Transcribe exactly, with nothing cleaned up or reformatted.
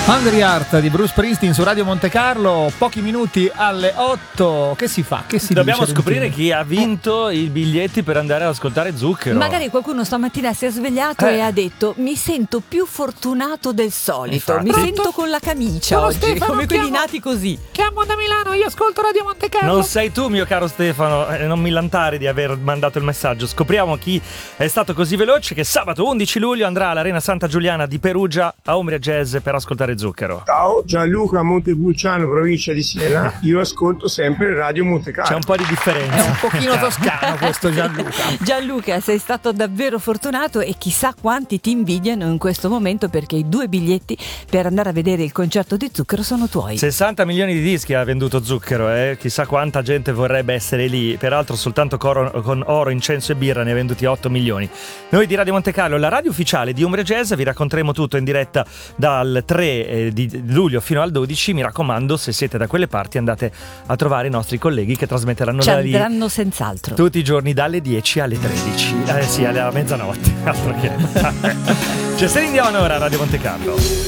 Hungry Heart di Bruce Springsteen su Radio Monte Carlo, pochi minuti alle otto. Che si fa? Che si Dobbiamo dice, scoprire Rentina? chi ha vinto i biglietti per andare ad ascoltare Zucchero. Magari qualcuno stamattina si è svegliato Eh. e ha detto: mi sento più fortunato del solito, Infatti. mi Pronto? sento con la camicia Sono oggi, Stefano, come quelli chiamo- nati così. Chiamo da Milano, io ascolto Radio Monte Carlo. Non sei tu, mio caro Stefano, eh, non mi lantare di aver mandato il messaggio. Scopriamo chi è stato così veloce che sabato undici luglio andrà all'Arena Santa Giuliana di Perugia a Umbria Jazz per ascoltare Zucchero. Ciao, Gianluca, Montepulciano, provincia di Siena. Io ascolto sempre Radio Monte Carlo. C'è un po' di È differenza. un pochino toscano questo Gianluca. Gianluca, sei stato davvero fortunato e chissà quanti ti invidiano in questo momento, perché i due biglietti per andare a vedere il concerto di Zucchero sono tuoi. sessanta milioni di dischi ha venduto Zucchero, eh? Chissà quanta gente vorrebbe essere lì. Peraltro soltanto coro- con oro, incenso e birra ne ha venduti otto milioni. Noi di Radio Monte Carlo, la radio ufficiale di Umbria Jazz, vi racconteremo tutto in diretta dal tre eh, di luglio fino al dodici. Mi raccomando, se siete da quelle parti andate a trovare i nostri colleghi che trasmetteranno Ci da lì andranno senz'altro. tutti i giorni dalle dieci alle tredici. Eh sì, alla mezzanotte. Altro che. C'è Celine Dion ora a Radio Monte Carlo.